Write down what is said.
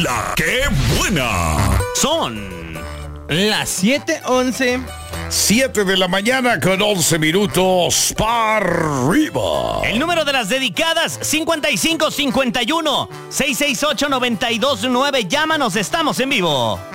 La ¡Qué buena! Son las 7:11. 7 de la mañana con 11 minutos para arriba. El número de las dedicadas, 5551-668-929. Llámanos, estamos en vivo.